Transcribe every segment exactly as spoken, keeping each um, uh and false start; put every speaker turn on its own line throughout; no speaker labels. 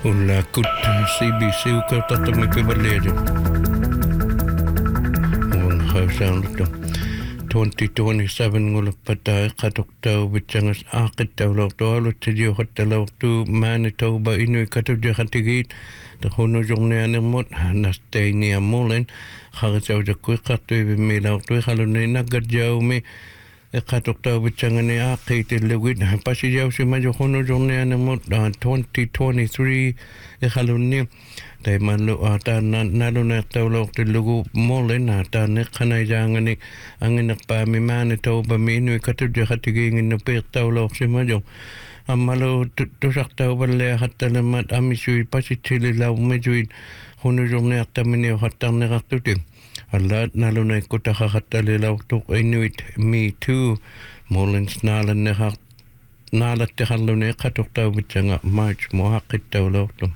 Ulla kut C B C ukautata me pevalejo. Uang hausaunto. twenty twenty-seven ngula pata qatuqtau bitsangas aqittau lawtualu tidio hattalawtu Manitoba inui katubja khatigit tahunu jongneanermut nastaini amulen kharisau jakui qatui bimilawtu khaluni nagadjaume qatuqtau bitsangani aqitillugit pasijau simajo hunu jongneanermut twenty twenty-three khaluni tai malu ata nalu na tawlo tilugu molen ata ne khanai jangani angin pa mi Manitoba mi nu katudja khatiging no pe tawlo simajo amalu tusak tawle hatta lemat amisui pasitili law mejuin hunu jomne atamini hatta ne ratutin alla nalu na kota hatta le law to inuit me too molen snalan ne hat nala te halune katuktaw bitanga march mo hakit tawlo to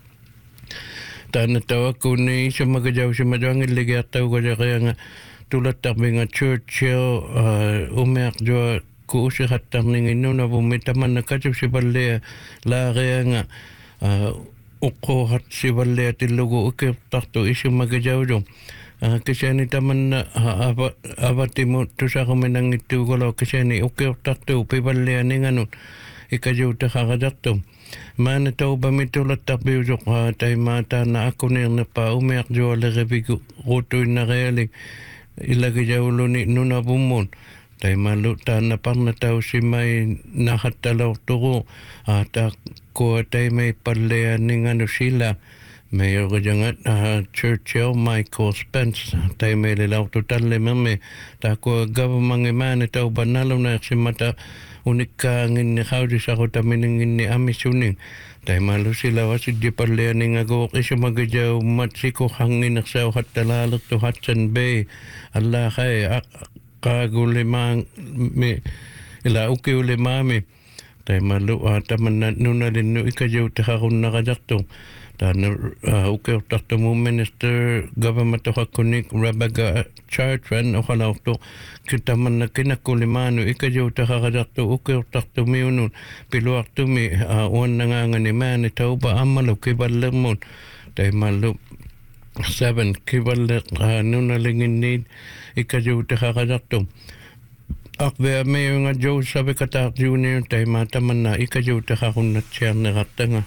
Tana tawa kuni sa magajaw sa madangin ligya taw ko siya kaya nga tulad tabi nga Churchill umiyak jo ku usi hatang ningin no na bumitaman na katsip si Balea la kaya nga uko hat si Balea tilugo ukip takto isi magajaw jo kasi ni taman na abati mo to sa kuminang ito ko lo kasi ni ukip takto upi Balea ni nga nun ikajaw ta kakadakto Manitoba mitulat tabiw jo ka tay mata na ako nir na pa umiyak jo alarebigo rotoy na realing ilagay jaw lo ni nuna bumon tay maluta na pang nataw si may nakatalaw turo at ako tay may palea ning ano sila Mayor kajangat Churchill Michael Spence tay may lilaw total limame tako gawamang Manitoba nalo na si mata unik ka ngin ni kaudi sa ko tamin ngin ni amisuning tay malu sila wasi di parlea ni nga go kisyo magajaw matsiko hangin naksaw hat talalak to Hudson Bay Allah kay kagulimang me ila uki ulimami tay malu taman na nunalin no ikajaw takakun nakajakto Tana uke takto mo Minister Government of Hakunik Rabaga Chartran o kalawto kita man na kinakulimano ikajaw takakajakto uke takto mi unun piluak to mi uwan nangangan ni Manitoba amalo kibalamon tay malu seven kibalak nunalingin need ikajaw takakajakto Akbe may nga Joe sabi katak junior tay mataman na ikajaw takakun na siya nakatanga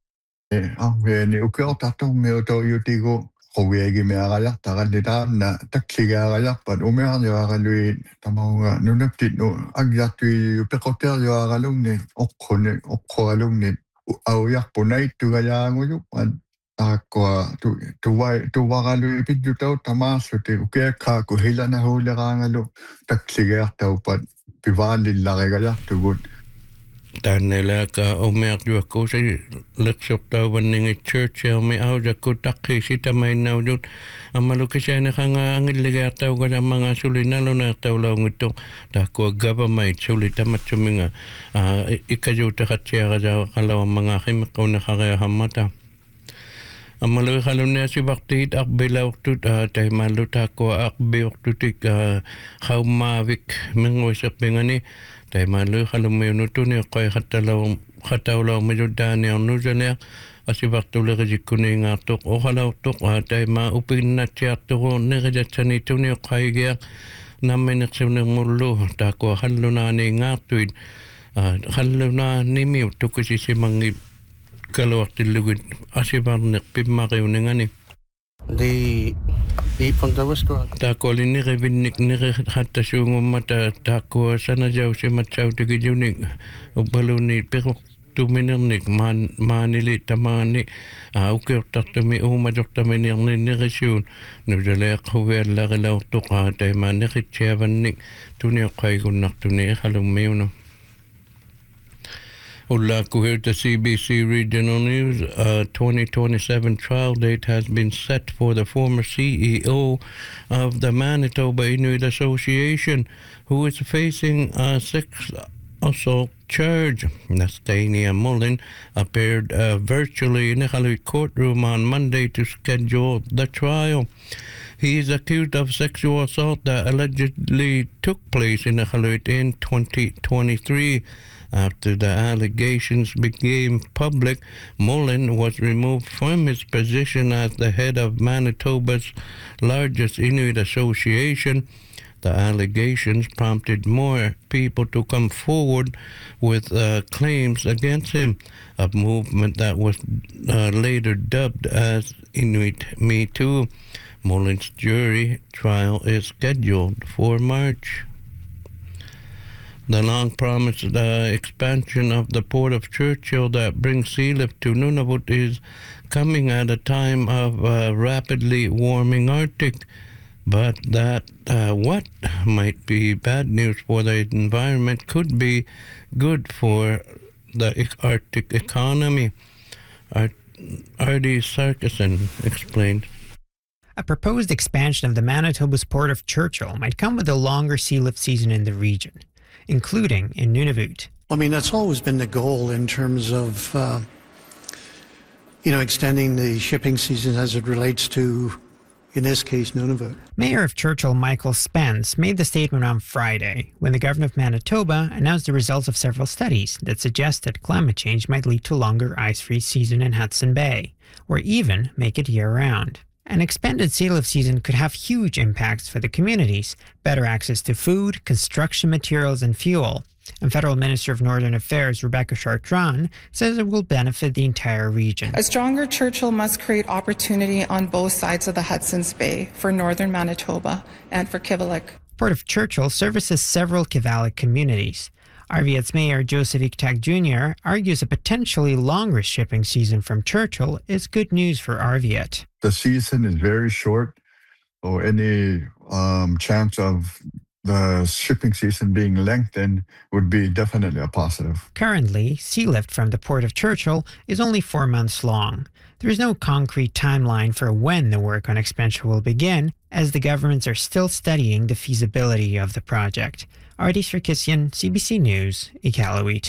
Akbe ni uke takto mi oto yutigo Koweegi me agalak takalita na taksiga agalak pat umehan yo agalui tamaw nunaptit no agyatui pekotel yo agalung ni okko ni okko alung ni auyak punay tugaya nguyu pat takwa tu tuwai tuwagalui pidutaw tamaso ti uke ka kuhila na huli kangalo taksiga taw pat pivalin laki tugut
Tanela ka umiyak jua ko sa laksok tawan ng Churchill may awja ko takhi sita may nawjot amalo kasi na nga ang iliga taw ka ng mga sulinalo na taw law ngito dako agaba may sulit tamat suminga ikajaw takatsya ka daw kalaw mga kimikaw na kakaya hamata amalo kalon na si baktit akbilaw tut tay malut ako akbiok tutik haumavik mengosak bengani tay malu kalon may nutuni koy katalaw katawlaw majudani ang nuzalek asi baktula kajikuni nga tok o kalaw tok tay maupin na tiyak toko nekajat sanito niyo kaya namin naksim ng mulo tako halunani nga tuid halunani miw toko si simangib kalawak tilugid asi barnek pimakaw nga ni
Di di pangtawas ko.
Tako lini revinik ni hatta sungo mata tako sana jauh si matsaw tigi junik ubalo ni pero tuminernik man manili tamani uke taktami umajok tamani ang ninigasyon nujale khuwer la galaw tuqa tay manikit siyabanik tuni kay kunak tuni halumayo no Ulaku here to C B C Regional News. A twenty twenty-seven trial date has been set for the former C E O of the Manitoba Inuit Association, who is facing a sex assault charge. Nastania Mullen appeared uh, virtually in the courtroom on Monday to schedule the trial. He is accused of sexual assault that allegedly took place in the in twenty twenty-three. After the allegations became public, Mullen was removed from his position as the head of Manitoba's largest Inuit association. The allegations prompted more people to come forward with uh, claims against him, a movement that was uh, later dubbed as Inuit Me Too. Mullen's jury trial is scheduled for March. The long-promised uh, expansion of the Port of Churchill that brings sealift to Nunavut is coming at a time of uh, rapidly warming Arctic. But that uh, what might be bad news for the environment could be good for the Arctic economy. Art- Artie Sarkison explained.
A proposed expansion of the Manitoba's Port of Churchill might come with a longer sealift season in the region, including in Nunavut.
I mean, that's always been the goal in terms of, uh, you know, extending the shipping season as it relates to, in this case, Nunavut.
Mayor of Churchill, Michael Spence, made the statement on Friday when the government of Manitoba announced the results of several studies that suggest that climate change might lead to longer ice-free season in Hudson Bay, or even make it year-round. An expanded sealift season could have huge impacts for the communities, better access to food, construction materials, and fuel. And Federal Minister of Northern Affairs Rebecca Chartrand says it will benefit the entire region.
A stronger Churchill must create opportunity on both sides of the Hudson's Bay for northern Manitoba and for Kivalliq.
Port of Churchill services several Kivalliq communities. Arviat's Mayor Joseph Iktak Junior argues a potentially longer shipping season from Churchill is good news for Arviat.
The season is very short, so any um, chance of the shipping season being lengthened would be definitely a positive.
Currently, sealift from the Port of Churchill is only four months long. There is no concrete timeline for when the work on expansion will begin, as the governments are still studying the feasibility of the project. Artie Sarkisian, C B C News, Iqaluit.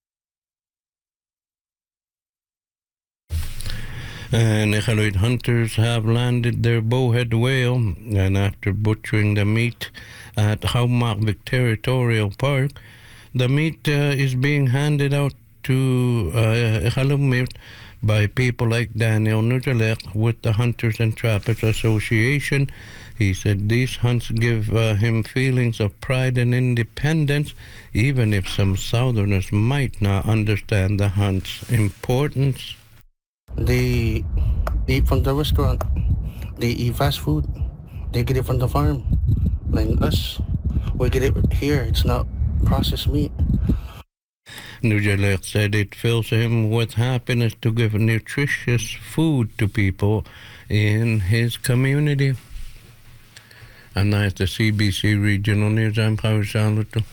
And Iqaluit hunters have landed their bowhead whale, and after butchering the meat at Haumakvik Territorial Park, the meat uh, is being handed out to uh, Iqaluit by people like Daniel Nujalek with the Hunters and Trappers Association. He said these hunts give uh, him feelings of pride and independence, even if some Southerners might not understand the hunt's importance.
They eat from the restaurant. They eat fast food. They get it from the farm. Like us, we get it here. It's not processed meat.
Nujalek said it fills him with happiness to give nutritious food to people in his community. And that's the C B C Regional News. I'm Paul Saluto.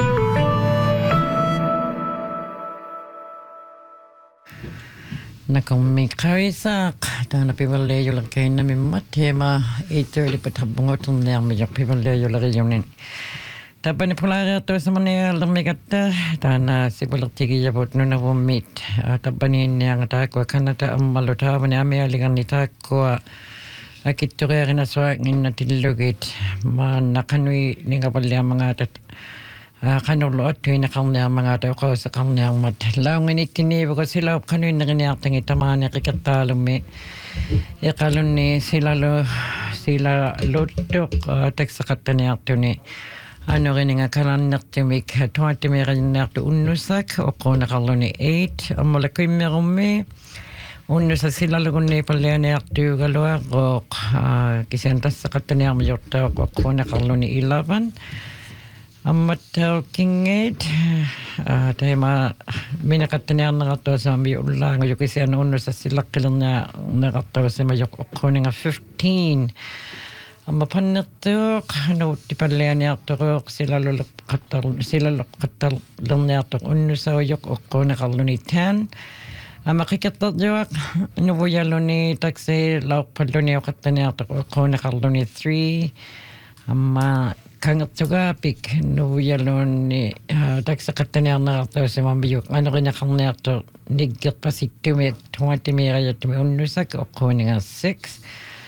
Nakong karisak tana pivaleyo la kaina mi matema eight thirty patabungotung na mi yak pivaleyo la reyonin. Tapani pulaya to sa mane la megata tana sibulak tigi yabot no na vomit. Tapani niya ngata ko kanata amalota bani ame aligan nita ko akiture na so ngin na tilugit ma nakanui ninga palya mga tat kanulot tuwing na kanya mga tao ko sa kanyang mat. Laungin itinibo ko sila kanoy na kanyang itaman na kikatalong may ikalon ni sila lo sila lutok teksakat na ito ni ano rin nga kalan na timik tuwati may rin na ito unusak o ko nakalon ni eight ang malakoy meron may unusak sila lagun ni palya na ito galwa o kisantas sa katanyang mayota o ko nakalon ni eleven. Amat kingit tayo ma minakatanyang nakato sa may ulang yung kasi ano uno sa silak kilang na nakato sa may ko nga fifteen ang mapanatok ano tipalayan niya ito sila lulakatal sila lulakatal lang niya ito uno sa yok ko nakalo ni ten ang makikatat yung nubuyalo ni taksi lauk palo niya katanya ito ko nakalo ni three ang kangat juga pik no yalon ni tak sakatanya na to sa mambiyok ano kanya kang na to niggat pa si tumet twenty mera ya tumet unusak o ko nga six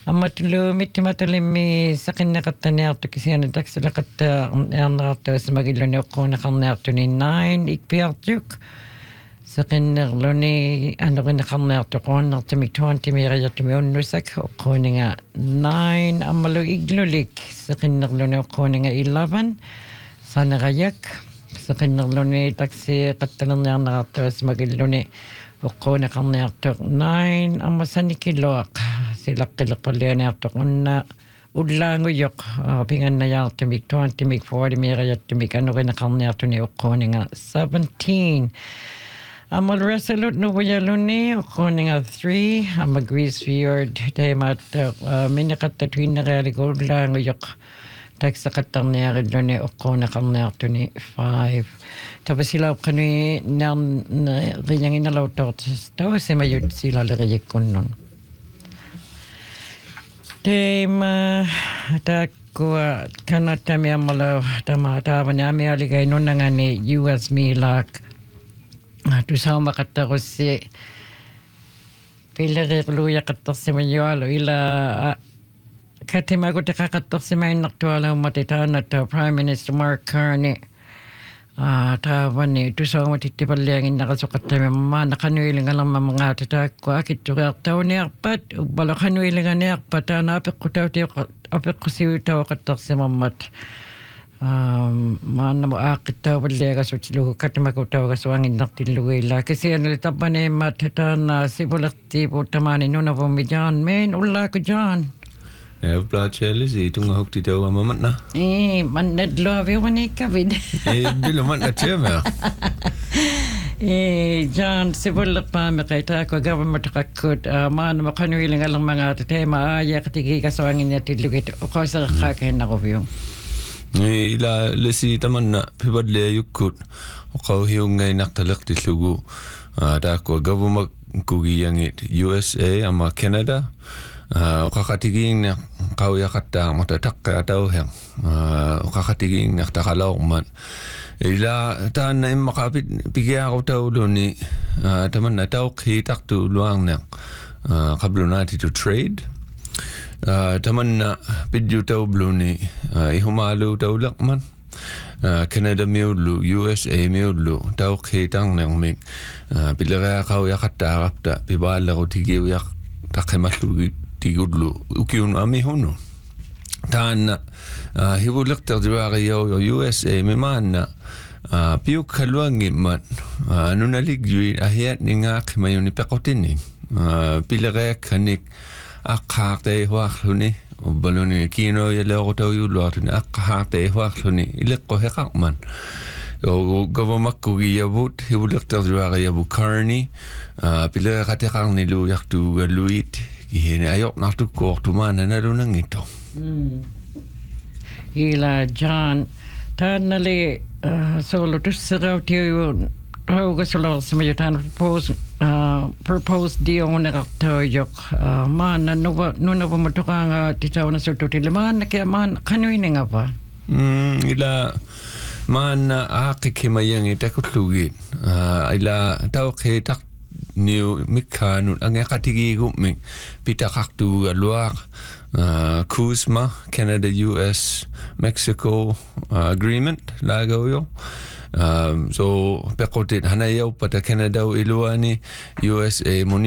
Ammatulumit matalimi saqinnaqattaniartu kisiana taksulaqatta ernerartuas magilluni uqquunaqarniartuni nine ikpiartuk saqinnerluni aneqinneqarniartuquannertamik twenty miiriartumi unnusak uqquuninga nine ammalu iglulik saqinnerluni uqquuninga eleven saneqayak saqinnerluni taksi qattalerniarnerartuas magilluni uqquunaqarniartuq nine ammasanikiluaq silaqqileqpallianiartuq unna ullaanguyoq pingannajaartumik twenty-mik forty miiriartumik anuqinneqarniartuni uqquuninga seventeen amal resolute nuvujaluni uqquuninga three ama Greasefjord taimaat minneqattatuinnerealigu ullaanguyoq taksaqattarniarilluni uqquunneqarniartuni five tapasilaupqani naan riyanginalautortis tausimayut silaleriikkunnun teima takkua kannatami ammalo tama taavani amialigai nunnangani U S miilak tusaumaqattarussi pilleriqluujaqattarsimajualu ila katimaguteqaqattarsimainnartualaumati taanata Prime Minister Mark Carney Ah, taavani tusaumatittipallianginnaqasuqattami maanaqanuilingalerma mangaatataakku akittureartauniarpat ubbaloqanuilinganiarpat taana apeqqutautiq apeqqusiutauqattarsimammat um maannamu aaqittauvalliagasutilugu katimakutauagasuanginnartilluguilla kisianali tappaniimmat taana sipulertiipu tamaani nunavummi John Main ullaaku John
Ja, plaatseellisi tunga hukti tauga mamatna.
Ei, man net luoviwani kavid.
Ei, bilo matna tiemää.
Ei, John, sivullerpaamme qaitaako government qakkut maana maqanuilingalermanga teema aajaqtigiigasoangin yatillugit uqaserqaakihinnaruviu.
Ei, ila lesi tamanna pibadlea yukkut uqauhiungainartaleqtillugu taakko government kugiangit U S A ama Canada. Uqaqatigiinne qauyaqattaarmata taqqaatauhiq uqaqatigiinne taqalaorman ila taanna immaqapit pigiarutauluni tamanna tauqhiitartu luarneq qablunaati to trade tamanna pidjutaubluni ihumaalu taulaqman Canada miullu U S A miullu tauqhiitarnermik pillereaqauyaqattaarapta pibaallerutigiuyaq taqqimallugi tigudlu ukiun ami hunu taanna hivuliqtertuaariyo U S A mimaanna piukkaluangimmat nunaligui ahiat ningaaq mayuni peqotini pilereakkanik aqqaaqtei huarluni ubbaluni kino yaleorutauyulluartuni aqqaaqtei huarluni ileqqoheqarman governmakkugiavut hivuliqtertuaariyavu Carney pilereqateqarnilu yartuugalluit ihine ajoqnartukkoortumaana nalunangito
ila John taannali soulutusserautiuun raugasulorsimajutaan propose propose dioneqartaujoq maana nuva nunavumutuqaanga titaunasututile maannake maan qanuiningava
ila maanna aaqikimayangi takullugit ila tauqhiitaq niu mikkaanut angeqatigiigumik pitaqartuugaluaq Kuzma Canada U S Mexico agreement laagauyo so peqotit hanayauppata Canada iluani U S A